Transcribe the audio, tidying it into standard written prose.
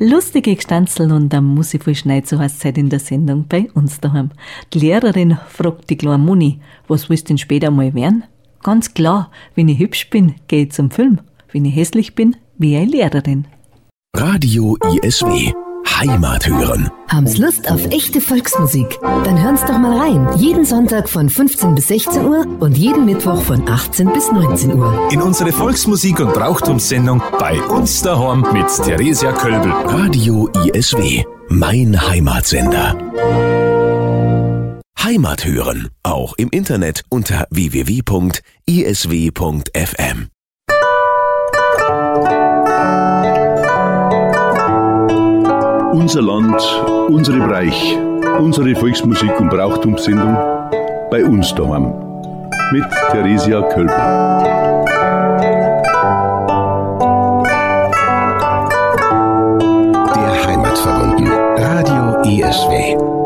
Lustige Gstanzeln und da muss ich voll schnell, so heißt es heute in der Sendung bei uns daheim. Die Lehrerin fragt die kleine Moni, was willst du denn später mal werden? Ganz klar, wenn ich hübsch bin, geh ich zum Film. Wenn ich hässlich bin, wie eine Lehrerin. Radio ISW. Heimat hören. Haben's Lust auf echte Volksmusik? Dann hören's doch mal rein. Jeden Sonntag von 15 bis 16 Uhr und jeden Mittwoch von 18 bis 19 Uhr. In unsere Volksmusik- und Brauchtumssendung bei uns daheim mit Theresia Kölbel. Radio ISW. Mein Heimatsender. Heimat hören. Auch im Internet unter www.isw.fm. Unser Land, unsere Bereich, unsere Volksmusik- und Brauchtumssendung bei uns daheim mit Theresia Kölbel. Der Heimatverbunden. Radio ISW.